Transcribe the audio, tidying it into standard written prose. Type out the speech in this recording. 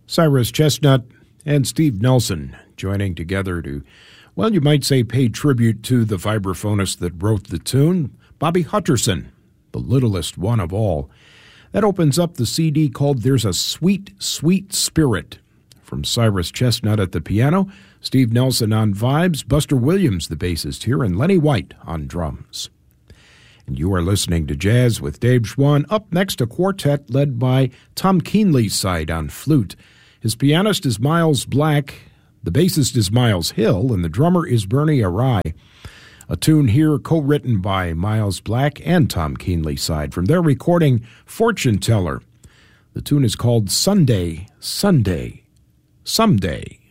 Cyrus Chestnut and Steve Nelson joining together to, well, you might say, pay tribute to the vibraphonist that wrote the tune, Bobby Hutcherson, the littlest one of all. That opens up the CD called There's a Sweet, Sweet Spirit, from Cyrus Chestnut at the piano, Steve Nelson on vibes, Buster Williams, the bassist here, and Lenny White on drums. And you are listening to Jazz with Dave Schwann. Up next, a quartet led by Tom Keenley's side on flute. His pianist is Miles Black, the bassist is Miles Hill, and the drummer is Bernie Arai. A tune here co-written by Miles Black and Tom Keenley's side from their recording Fortune Teller. The tune is called Sunday, Sunday, Someday.